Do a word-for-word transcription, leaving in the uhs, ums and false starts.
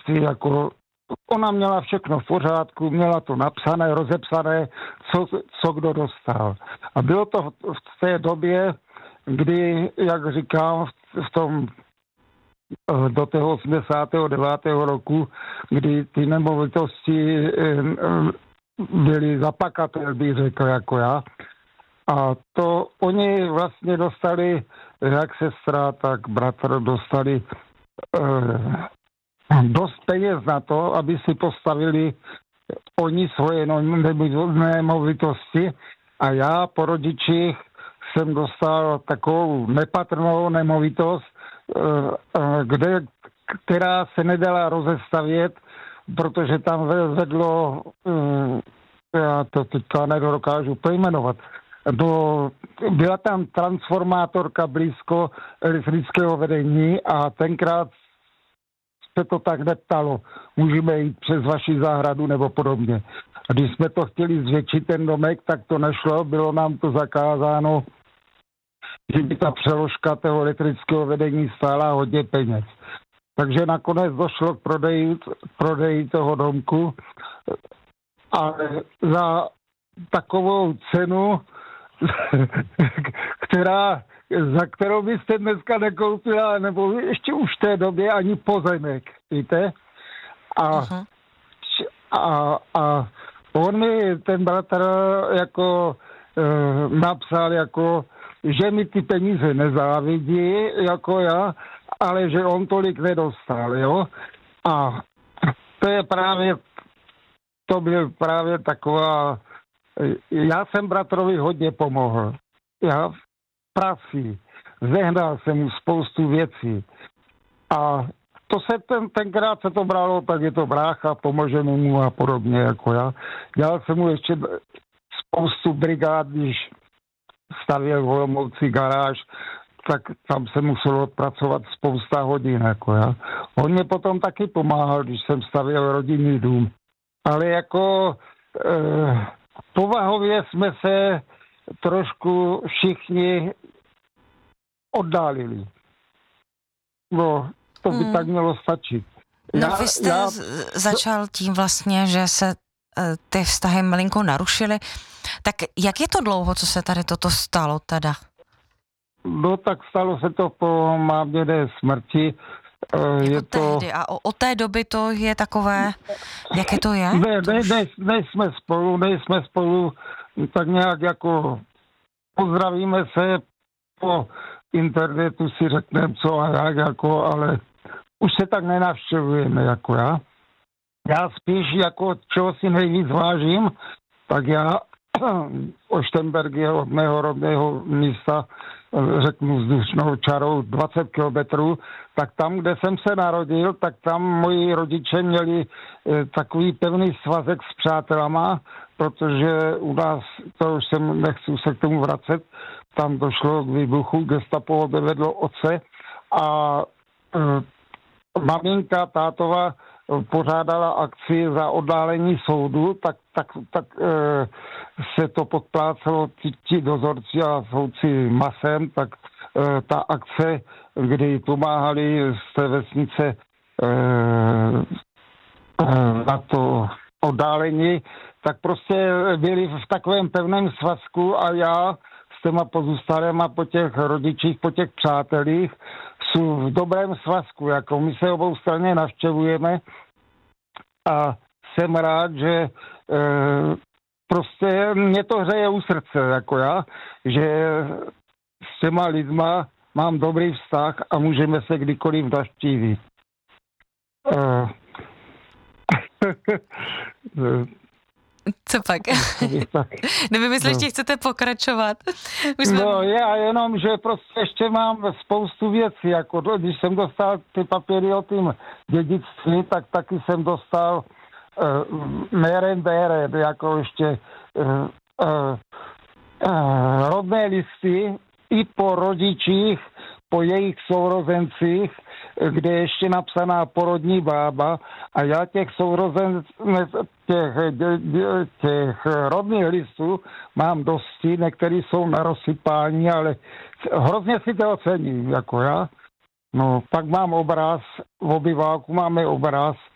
dětství, jako ona měla všechno v pořádku, měla to napsané, rozepsané, co, co kdo dostal. A bylo to v, v té době, kdy, jak říkám, v, v tom do toho osmdesátého devátého roku, kdy ty nemovitosti byly zapakatel, bych řekl, jako já. A to oni vlastně dostali, jak sestra, tak bratr dostali eh, dost peněz na to, aby si postavili oni svoje nemovitosti a já po rodičích jsem dostal takovou nepatrnou nemovitost, kde, která se nedala rozestavět, protože tam vedlo, já to teďka nedokážu pojmenovat, do, byla tam transformátorka blízko elektrického vedení a tenkrát se to tak neptalo, můžeme jít přes vaši zahradu nebo podobně. A když jsme to chtěli zvětšit ten domek, tak to nešlo, bylo nám to zakázáno, že by ta přeložka toho elektrického vedení stála hodně peněz. Takže nakonec došlo k prodeji, prodeji toho domku, ale za takovou cenu, která, za kterou byste dneska nekoupila, nebo ještě už v té době ani pozemek, víte? A, uh-huh. a, a on mi, ten bratr, jako e, napsal, jako že mi ty peníze nezávidí, jako já, ale že on tolik nedostal, jo. A to je právě, to byl právě taková, já jsem bratrovi hodně pomohl. Já v práci, zehnal jsem mu spoustu věcí. A to se ten, tenkrát se to bralo, tak je to brácha, pomůžeme mu a podobně, jako já. Dělal jsem mu ještě spoustu brigád, když stavěl v Olomouci garáž, tak tam se muselo odpracovat spousta hodin, jako já. On mě potom taky pomáhal, když jsem stavěl rodinný dům. Ale jako eh, povahově jsme se trošku všichni oddálili. No, to by hmm. tak mělo stačit. No já, vy jste já... začal tím vlastně, že se ty vztahy malinko narušily. Tak jak je to dlouho, co se tady toto stalo teda? No tak stalo se to po máměné smrti. Je to... A o, od té doby to je takové, jaké to je? Ne, ne, ne, nejsme spolu, nejsme spolu, tak nějak jako pozdravíme se po internetu, si řekneme co a jak, jako, ale už se tak nenavštěvujeme, jako já. Já spíš, jako čeho si nejvíc vážím, tak já o Štenbergy od mého rodného místa, řeknu vzdušnou čarou dvacet kilometrů, tak tam, kde jsem se narodil, tak tam moji rodiče měli e, takový pevný svazek s přátelama, protože u nás, to už jsem, nechci se k tomu vracet, tam došlo k výbuchu, gestapo dovedlo otce a e, maminka, tátova pořádala akci za oddálení soudu, tak, tak, tak e, se to podplácelo ti, ti dozorci a soudci masem, tak e, ta akce, kdy pomáhali z té vesnice e, e, na to oddálení, tak prostě byli v takovém pevném svazku a já s těma pozůstalýma po těch rodičích, po těch přátelích jsou v dobrém svazku, jako my se obou straně navštěvujeme a jsem rád, že e, prostě mě to hřeje u srdce, jako já, že s těma lidma mám dobrý vztah a můžeme se kdykoliv navštívit. E, Co pak? Nevím, jestli ještě chcete pokračovat. Už jsme... No já jenom, že prostě ještě mám spoustu věcí, jako když jsem dostal ty papíry o tým dědictví, tak taky jsem dostal uh, meren beren, jako ještě uh, uh, uh, rodné listy i po rodičích, po jejich sourozencích, kde je ještě napsaná porodní bába a já těch sourozenců, těch, těch rodných listů mám dosti, některý jsou na rozsypání, ale hrozně si to ocením, jako já. No, pak mám obraz, v obyváku máme obraz